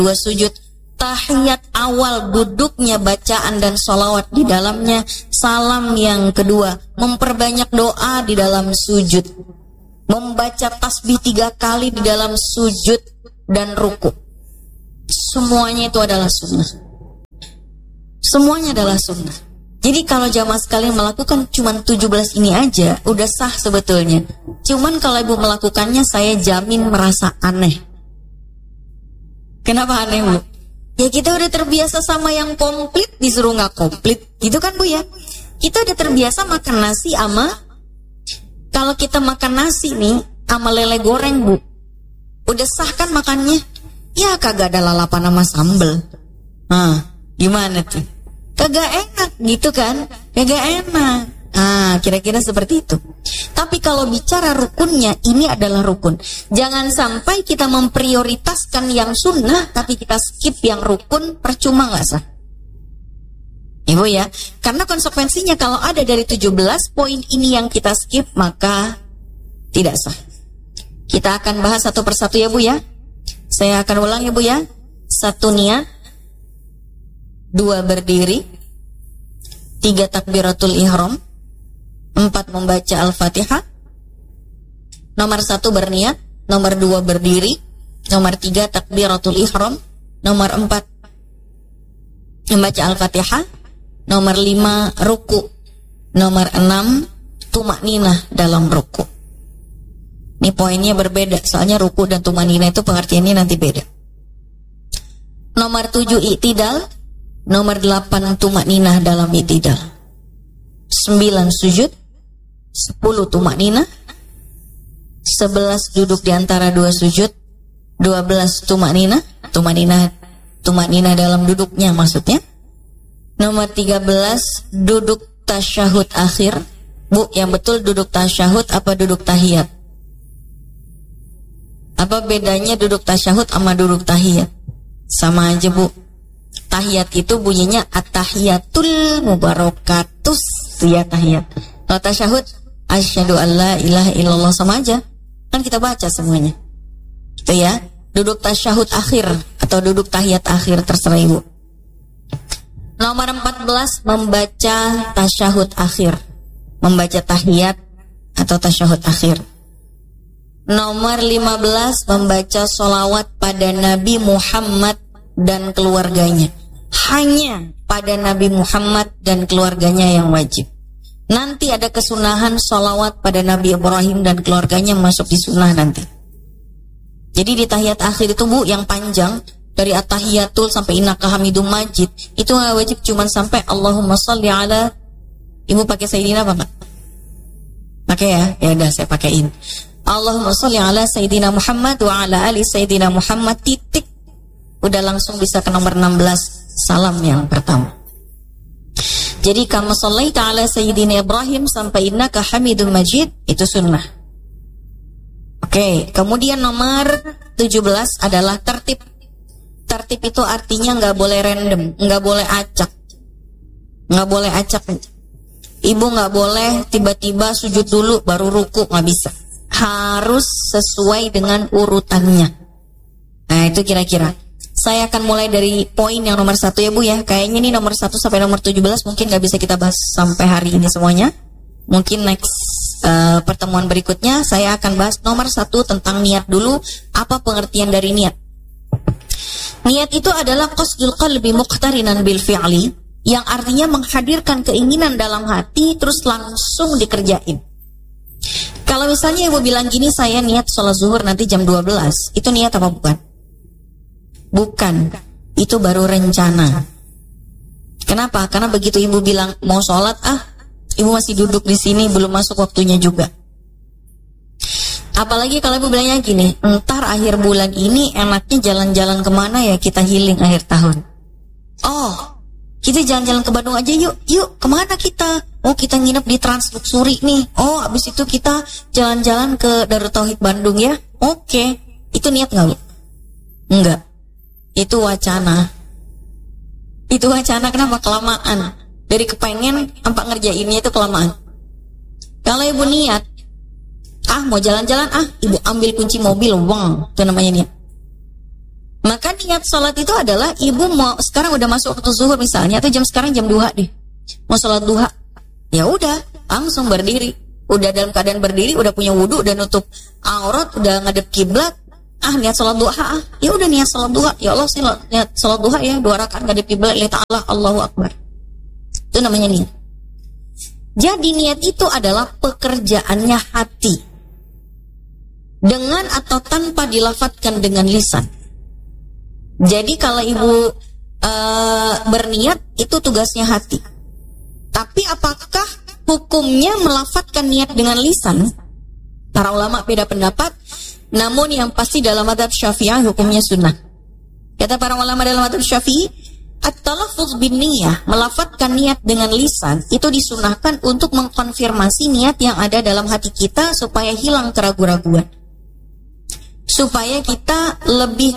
dua sujud. Tahiyat awal duduknya bacaan dan sholawat di dalamnya. Salam yang kedua, memperbanyak doa di dalam sujud, membaca tasbih 3 kali di dalam sujud dan ruku. Semuanya itu adalah sunnah. Semuanya adalah sunnah. Jadi kalau jamaah sekalian melakukan cuman 17 ini aja udah sah sebetulnya. Cuman kalau ibu melakukannya, saya jamin merasa aneh. Kenapa aneh, Bu? Ya kita udah terbiasa sama yang komplit, disuruh nggak komplit, gitu kan, Bu ya? Kita udah terbiasa makan nasi sama, kalau kita makan nasi nih sama lele goreng, Bu, udah sah kan makannya? Ya kagak ada lalapan sama sambel. Gimana tuh? Kagak enak gitu kan? Kagak enak. Kira-kira seperti itu. Tapi kalau bicara rukunnya, ini adalah rukun. Jangan sampai kita memprioritaskan yang sunnah tapi kita skip yang rukun, percuma nggak sah. Ibu ya, karena konsekuensinya kalau ada dari 17 poin ini yang kita skip, maka tidak sah. Kita akan bahas satu persatu ya, Bu ya. Saya akan ulang ya, Bu ya. 1 niat, 2 berdiri, 3 takbiratul ihram, 4 membaca Al-Fatihah, nomor 1 berniat, nomor 2 berdiri, nomor 3 takbiratul ihram, nomor 4 membaca Al-Fatihah, nomor 5 ruku, nomor 6 tumakninah dalam ruku. Ini poinnya berbeda, soalnya ruku dan tumakninah itu pengertiannya nanti beda. Nomor 7 i'tidal, nomor 8 tumakninah dalam i'tidal, 9 sujud, 10 tumakninah, 11 duduk di antara 2 sujud, 12 tumakninah dalam duduknya maksudnya. Nomor 13 duduk tasyahud akhir. Bu, yang betul duduk tasyahud apa duduk tahiyat? Apa bedanya duduk tasyahud sama duduk tahiyat? Sama aja, Bu. Tahiyat itu bunyinya at-tahiyatul mubarakatus, ya tahiyat. Kalau tasyahud asyhadu alla ilaha illallah, sama aja. Kan kita baca semuanya. Itu ya. Duduk tasyahud akhir atau duduk tahiyat akhir, terserah Ibu. Nomor 14 membaca tasyahud akhir, membaca tahiyat atau tasyahud akhir. Nomor 15 membaca sholawat pada Nabi Muhammad dan keluarganya. Hanya pada Nabi Muhammad dan keluarganya yang wajib. Nanti ada kesunahan sholawat pada Nabi Ibrahim dan keluarganya masuk di sunnah nanti. Jadi di tahiyat akhir itu, Bu, yang panjang dari at-tahiyatul sampai innaka hamidum majid, itu nggak wajib, cuman sampai Allahumma sholli ala. Ibu pakai sayyidina apa enggak? Pakai ya? Ya udah saya pakaiin. Allahumma sholli ala sayyidina Muhammad wa ala ali sayyidina Muhammad, titik. Udah langsung bisa ke nomor 16, salam yang pertama. Jadi kama shallaita ala sayyidina Ibrahim sampai innaka hamidum majid, itu sunnah. Oke, kemudian nomor 17 adalah tertib. Tertib itu artinya nggak boleh random, nggak boleh acak. Nggak boleh acak. Ibu nggak boleh tiba-tiba sujud dulu baru ruku, nggak bisa. Harus sesuai dengan urutannya. Nah itu kira-kira. Saya akan mulai dari poin yang nomor 1 ya, Bu ya. Kayaknya ini nomor 1 sampai nomor 17 mungkin nggak bisa kita bahas sampai hari ini semuanya. Mungkin next pertemuan berikutnya saya akan bahas nomor 1 tentang niat dulu. Apa pengertian dari niat? Niat itu adalah qasdul qalbi muqtarinan bil fi'li, yang artinya menghadirkan keinginan dalam hati terus langsung dikerjain. Kalau misalnya Ibu bilang gini, saya niat sholat zuhur nanti jam 12, itu niat apa bukan? Bukan, itu baru rencana. Kenapa? Karena begitu Ibu bilang mau sholat, Ibu masih duduk di sini, belum masuk waktunya juga. Apalagi kalau Ibu bilangnya gini, entar akhir bulan ini enaknya jalan-jalan kemana ya, kita healing akhir tahun. Oh, kita jalan-jalan ke Bandung aja yuk. Yuk, kemana kita? Oh, kita nginep di Trans Luxury nih. Oh, abis itu kita jalan-jalan ke Darut Tauhid Bandung ya. Oke, itu niat nggak, Bu? Enggak. Itu wacana. Itu wacana, kenapa? Kelamaan. Dari kepengen sampai ngerjainnya itu kelamaan. Kalau Ibu niat, mau jalan-jalan, Ibu ambil kunci mobil, itu namanya niat. Maka niat sholat itu adalah ibu mau sekarang udah masuk waktu zuhur misalnya, atau sekarang jam 2 deh, mau sholat duha, ya udah langsung berdiri, udah dalam keadaan berdiri, udah punya wudhu, udah nutup aurat, udah ngadep kiblat, niat sholat duha, ya udah niat sholat duha, ya Allah saya niat sholat duha ya 2 rakaat ngadep kiblat, lihat Allah, Allahu Akbar, itu namanya niat. Jadi niat itu adalah pekerjaannya hati, dengan atau tanpa dilafatkan dengan lisan. Jadi kalau ibu berniat itu tugasnya hati. Tapi apakah hukumnya melafatkan niat dengan lisan? Para ulama beda pendapat. Namun yang pasti dalam mazhab Syafi'i hukumnya sunnah. Kata para ulama dalam mazhab Syafi'i, at-talaffuz bin niyah, melafatkan niat dengan lisan itu disunahkan untuk mengkonfirmasi niat yang ada dalam hati kita supaya hilang keraguan-raguan. Supaya kita lebih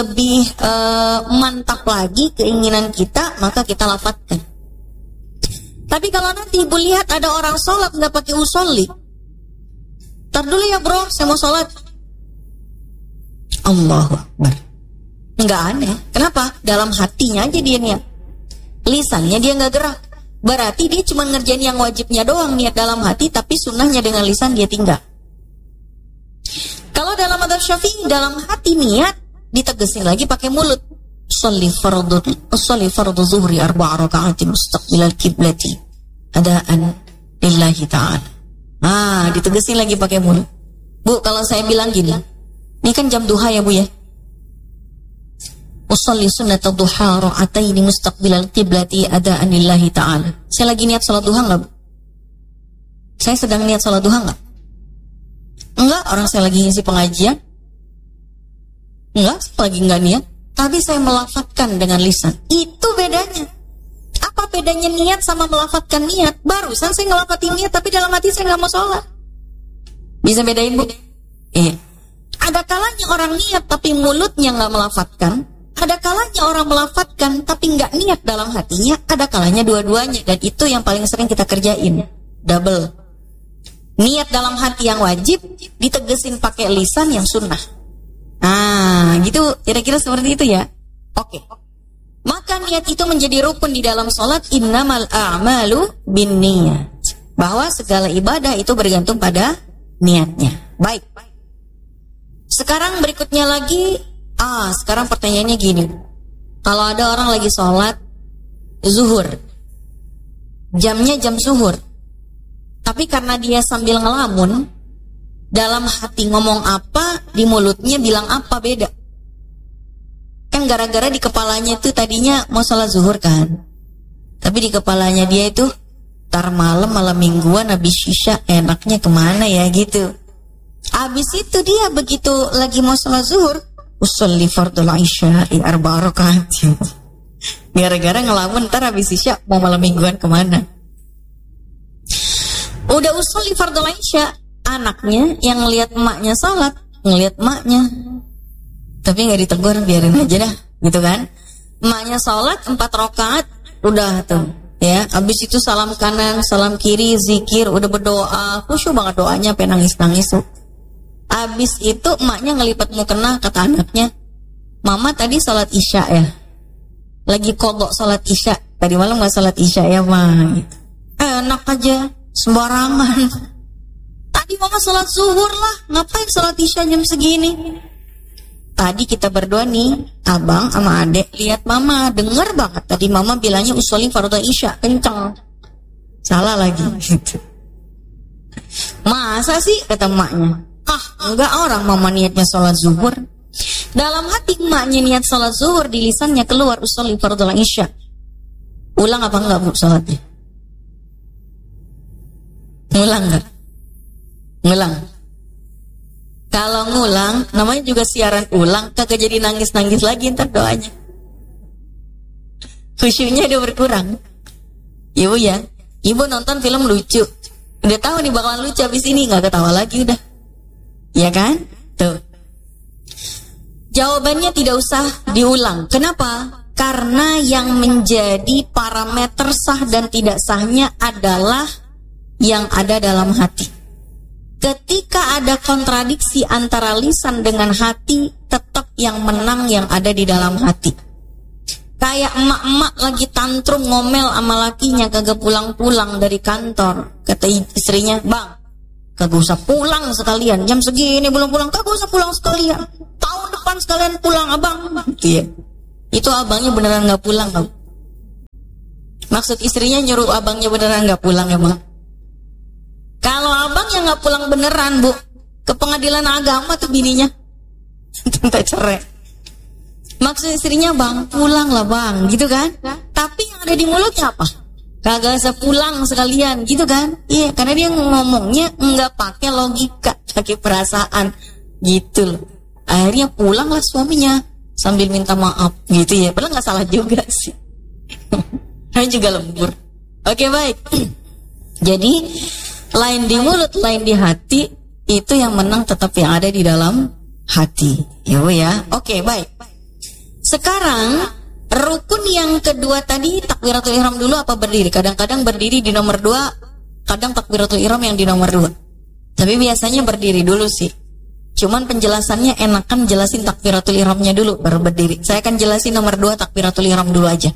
mantap lagi keinginan kita, maka kita lafatkan. Tapi kalau nanti ibu lihat ada orang sholat nggak pakai usolli, tar dulu ya bro, saya mau sholat, Allahu Akbar, nggak aneh. Kenapa? Dalam hatinya aja dia niat, lisannya dia nggak gerak. Berarti dia cuma ngerjain yang wajibnya doang, niat dalam hati, tapi sunnahnya dengan lisan dia tinggal. Kalau dalam mazhab Syafi'i, dalam hati niat ditegesin lagi pakai mulut. Sholli fardhu zuhri 4 raka'atin mustaqbilal kiblati adaan lillahi ta'ala. Ditegesin lagi pakai mulut. Bu, kalau saya bilang gini, ini kan jam duha ya Bu ya. Usolli sunnata duha ra'ataini mustaqbilal kiblati adaan lillahi ta'ala. Saya lagi niat salat duha enggak Bu? Saya sedang niat salat duha enggak? Enggak, orang saya lagi ngisi pengajian. Enggak, lagi enggak niat. Tapi saya melafatkan dengan lisan. Itu bedanya. Apa bedanya niat sama melafatkan niat? Barusan saya ngelafatin niat, tapi dalam hati saya nggak mau sholat. Bisa bedain Bu? Iya. Ada kalanya orang niat tapi mulutnya nggak melafatkan. Ada kalanya orang melafatkan tapi nggak niat dalam hatinya. Ada kalanya dua-duanya. Dan itu yang paling sering kita kerjain. Double. Niat dalam hati yang wajib ditegesin pakai lisan yang sunnah. Gitu kira-kira seperti itu ya. Oke. Maka niat itu menjadi rukun di dalam sholat. Innamal a'malu binniyat. Bahwa segala ibadah itu bergantung pada niatnya. Baik. Sekarang berikutnya lagi. Sekarang pertanyaannya gini. Kalau ada orang lagi sholat zuhur, jamnya jam zuhur, tapi karena dia sambil ngelamun, dalam hati ngomong apa, di mulutnya bilang apa beda. Kan gara-gara di kepalanya itu tadinya mau sholat zuhur kan, tapi di kepalanya dia itu tar malam mingguan habis isya enaknya kemana ya gitu. Habis itu dia begitu lagi mau sholat zuhur, usolli fardul isya'i 4 rakaat. Gara-gara ngelamun ntar habis isya mau malam mingguan kemana. Udah usul di fardhu isya, anaknya yang ngelihat emaknya salat, ngelihat emaknya, tapi nggak ditegur, biarin aja dah, gitu kan? Emaknya salat 4 rakaat, udah tuh, ya. Abis itu salam kanan, salam kiri, zikir, udah berdoa, khusyuk banget doanya, sampai nangis tuh. Abis itu emaknya ngelipat mukena, kata anaknya, Mama tadi salat isya ya, lagi qadha salat isya, tadi malam nggak salat isya ya Ma? Enak aja. Sembarangan. Tadi mama sholat zuhur lah, ngapain sholat isya jam segini? Tadi kita berdua nih, abang sama adek, lihat mama, denger banget tadi mama bilangnya usolin fardhu isya, kenceng. Salah lagi. Masa sih, kata emaknya. Enggak, orang mama niatnya sholat zuhur. Dalam hati emaknya niat sholat zuhur, di lisannya keluar usolin fardhu isya. Ulang apa enggak Bu sholatnya? Ngulang gak? Ngulang. Kalau ngulang, namanya juga siaran ulang, kagak jadi nangis-nangis lagi ntar doanya. Khusyuknya udah berkurang. Ibu ya, ibu nonton film lucu, udah tahu nih bakalan lucu, habis ini nggak ketawa lagi udah. Ya kan? Tuh. Jawabannya tidak usah diulang. Kenapa? Karena yang menjadi parameter sah dan tidak sahnya adalah yang ada dalam hati. ketika ada kontradiksi antara lisan dengan hati, tetap yang menang yang ada di dalam hati. Kayak emak-emak lagi tantrum ngomel sama lakinya kagak pulang-pulang dari kantor. Kata istrinya, "Bang, kagak usah pulang sekalian, jam segini belum pulang, kagak usah pulang sekalian, tahun depan sekalian pulang abang." Iya. Itu abangnya beneran gak pulang, Bang. Maksud istrinya nyuruh abangnya beneran gak pulang ya, Bang? Kalau abangnya gak pulang beneran, Bu, ke pengadilan agama tuh bininya minta cerai. Maksud istrinya, "Bang, pulang lah Bang," gitu kan? Tapi yang ada di mulutnya apa? Kagak usah pulang sekalian, gitu kan? Iya, karena dia ngomongnya nggak pakai logika, pakai perasaan, gitu loh. Akhirnya pulanglah suaminya sambil minta maaf, gitu ya. Padahal nggak salah juga sih. Saya juga lembur. Oke, baik. Jadi lain di mulut, lain di hati, itu yang menang tetap yang ada di dalam hati. Ya. Oke, baik. Sekarang rukun yang kedua tadi, takbiratul ihram dulu apa berdiri? Kadang-kadang berdiri di nomor 2, kadang takbiratul ihram yang di nomor 2. Tapi biasanya berdiri dulu sih. Cuman penjelasannya enakan jelasin takbiratul ihramnya dulu baru berdiri. Saya akan jelasin nomor 2 takbiratul ihram dulu aja.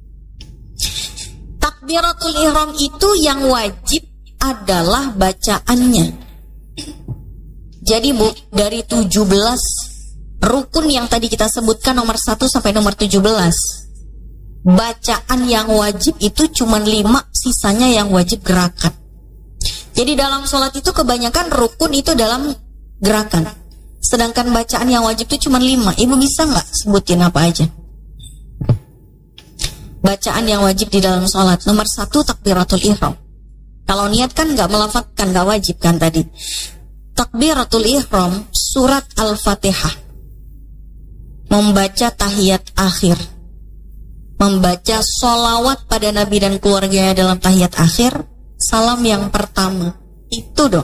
Takbiratul ihram itu yang wajib adalah bacaannya. Jadi Bu, dari 17 rukun yang tadi kita sebutkan nomor 1 sampai nomor 17, bacaan yang wajib itu cuma 5, sisanya yang wajib gerakan. Jadi dalam sholat itu kebanyakan rukun itu dalam gerakan, sedangkan bacaan yang wajib itu cuma 5. Ibu bisa nggak sebutin apa aja bacaan yang wajib di dalam sholat? Nomor 1 takbiratul ihram. Kalau niat kan nggak melafadzkan, nggak wajib kan tadi. Takbiratul ihram surat Al-Fatihah, membaca tahiyat akhir, membaca sholawat pada Nabi dan keluarganya dalam tahiyat akhir, salam yang pertama, itu dong.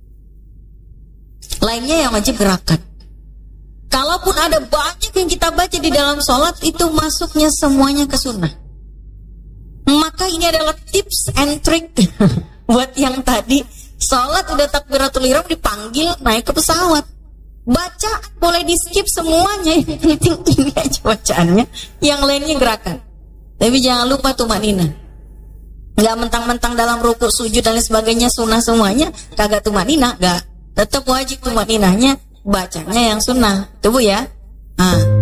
Lainnya yang wajib gerakan. Kalaupun ada banyak yang kita baca di dalam sholat, itu masuknya semuanya ke sunnah. Maka ini adalah tips and trick buat yang tadi sholat udah takbiratul ihram dipanggil naik ke pesawat. Baca boleh di skip semuanya, yang penting ini aja bacaannya, yang lainnya gerakan. Tapi jangan lupa tumanina. Nggak mentang-mentang dalam rukuk, sujud dan lain sebagainya sunnah semuanya, kagak tumanina, nggak. Tetap wajib tumaninahnya, bacanya yang sunnah. Tuh Bu ya.